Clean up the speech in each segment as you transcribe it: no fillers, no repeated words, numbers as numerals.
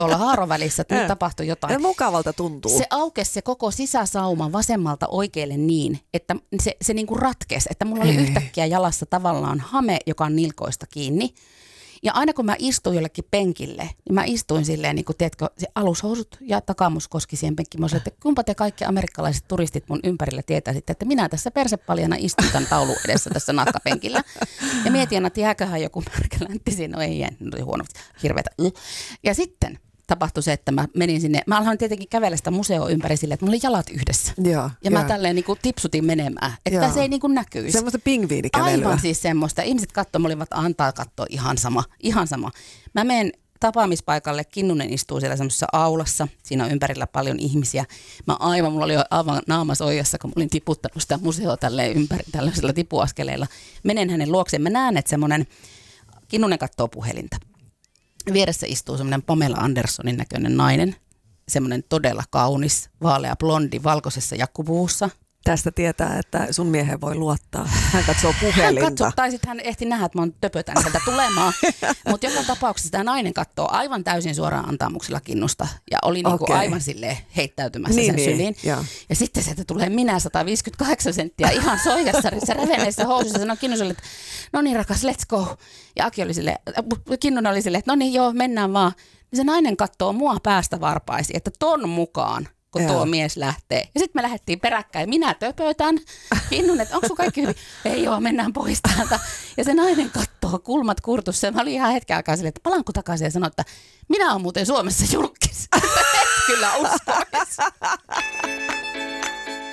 olla haarovälissä, että nyt tapahtui jotain. Ja mukavalta tuntuu. Se aukesi se koko sisäsauma vasemmalta oikealle niin, että se niin kuin ratkesi, että mulla oli yhtäkkiä jalassa tavallaan hame, joka on nilkoista kiinni. Ja aina kun mä istuin jollekin penkille, niin mä istuin silleen, niin kuin tiedätkö, se alushousut ja takamus koski siihen penkkiin. Mä sanoin, että kumpa te kaikki amerikkalaiset turistit mun ympärillä tietäisitte, että minä tässä persepaljana istun tämän taulun edessä tässä nahkapenkillä. Ja mietin, että jääköhän joku märkäläntti siinä, no ei jää, oli huono, hirveätä. Ja sitten tapahtui se, että mä menin sinne, mä aloin tietenkin kävellä sitä museoa ympäri silleen, että mulla oli jalat yhdessä. Ja mä tälleen niin kuin tipsutin menemään, että se ei niin kuin näkyisi. Semmoista pingviinikävelyä. Aivan siis semmoista. Ihmiset katsoi, olivat antaa katsoa ihan sama. Mä menen tapaamispaikalle, Kinnunen istuu siellä semmoisessa aulassa, siinä on ympärillä paljon ihmisiä. Mulla oli jo aivan naama soijassa, kun mä olin tiputtanut sitä museoa tälleen ympäri tällaisilla tipuaskeleilla. Menen hänen luokseen, mä näen, että semmoinen, Kinnunen katsoo puhelinta. Vieressä istuu semmoinen Pamela Andersonin näköinen nainen, semmoinen todella kaunis, vaalea blondi, valkoisessa jakkupuvussa. Tästä tietää, että sun miehen voi luottaa. Hän katsoo puhelinta. Tai sitten hän ehti nähdä, että mä oon töpötän sieltä tulemaan. Mutta joka tapauksessa tämä nainen katsoo aivan täysin suoraan antamuksella Kinnusta. Ja oli niinku aivan silleen heittäytymässä sen syliin. Ja sitten sieltä tulee minä 158 senttiä ihan soijassarissa, reveneissä housuissa. Sanoi Kinnuselle, että no niin rakas, let's go. Ja Aki oli silleen, Kinnunen oli silleen, että no niin joo, mennään vaan. Ja se nainen katsoo mua päästä varpaisi, että ton mukaan. Kun tuo mies lähtee. Ja sitten me lähdettiin peräkkäin. Minä töpötän. Kinnunen, että onko sun kaikki hyvin? Ei joo, mennään pois täältä. Ja se nainen katsoo kulmat kurtussa. Mä olin ihan hetken aikaa silleen, että palanko takaisin ja sanoin, että minä olen muuten Suomessa julkis. Et kyllä uskois.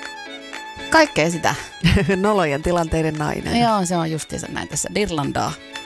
Kaikkea sitä. Nolojen tilanteiden nainen. Joo, se on justiinsa näin tässä Dirlandaa.